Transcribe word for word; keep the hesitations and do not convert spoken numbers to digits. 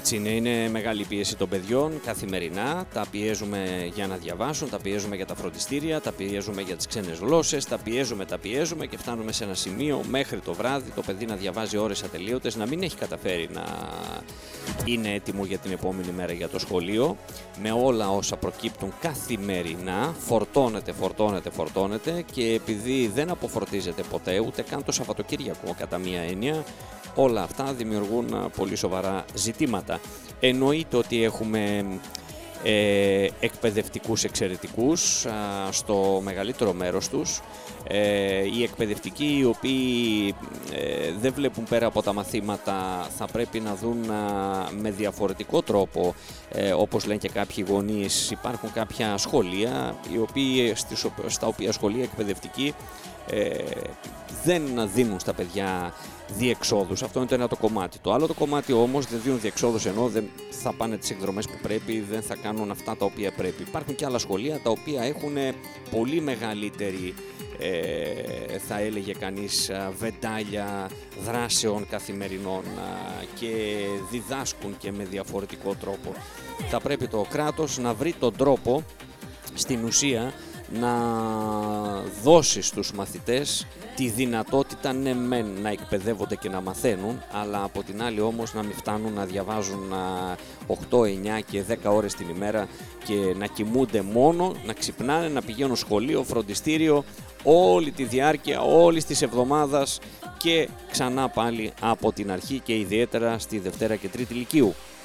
Έτσι είναι, είναι μεγάλη πίεση των παιδιών καθημερινά. Τα πιέζουμε για να διαβάσουν, τα πιέζουμε για τα φροντιστήρια, τα πιέζουμε για τις ξένες γλώσσες, τα πιέζουμε, τα πιέζουμε και φτάνουμε σε ένα σημείο μέχρι το βράδυ το παιδί να διαβάζει ώρες ατελείωτες, να μην έχει καταφέρει να είναι έτοιμο για την επόμενη μέρα για το σχολείο, με όλα όσα προκύπτουν καθημερινά, φορτώνεται, φορτώνεται, φορτώνεται και επειδή δεν αποφορτίζεται ποτέ, ούτε καν το Σαββατοκύριακο κατά μία έννοια, όλα αυτά δημιουργούν πολύ σοβαρά ζητήματα. Εννοείται ότι έχουμε ε, εκπαιδευτικούς εξαιρετικούς α, στο μεγαλύτερο μέρος τους. Ε, οι εκπαιδευτικοί οι οποίοι ε, δεν βλέπουν πέρα από τα μαθήματα θα πρέπει να δουν α, με διαφορετικό τρόπο, ε, όπως λένε και κάποιοι γονείς. Υπάρχουν κάποια σχολεία οι οποίοι, στις, στα οποία σχολεία εκπαιδευτικοί ε, δεν δίνουν στα παιδιά διεξόδους. Αυτό είναι το ένα το κομμάτι. Το άλλο το κομμάτι όμως δεν δίνουν διεξόδους, ενώ δεν θα πάνε τις εκδρομές που πρέπει, δεν θα κάνουν αυτά τα οποία πρέπει. Υπάρχουν και άλλα σχολεία τα οποία έχουν πολύ μεγαλύτερη, ε, θα έλεγε κανείς, βεντάλια δράσεων καθημερινών και διδάσκουν και με διαφορετικό τρόπο. Θα πρέπει το κράτος να βρει τον τρόπο στην ουσία να δώσει στους μαθητές τη δυνατότητα ναι μεν να εκπαιδεύονται και να μαθαίνουν, αλλά από την άλλη όμως να μην φτάνουν να διαβάζουν οκτώ, εννιά και δέκα ώρες την ημέρα και να κοιμούνται μόνο, να ξυπνάνε, να πηγαίνουν σχολείο, φροντιστήριο όλη τη διάρκεια όλης της εβδομάδας και ξανά πάλι από την αρχή και ιδιαίτερα στη Δευτέρα και Τρίτη Λυκείου.